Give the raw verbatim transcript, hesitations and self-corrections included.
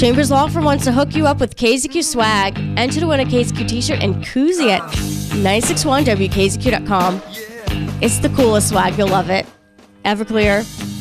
Chambers Law Firm wants to hook you up with K Z Q swag. Enter to win a K Z Q t-shirt and koozie at nine six one W K Z Q dot com. It's the coolest swag. You'll love it. Everclear,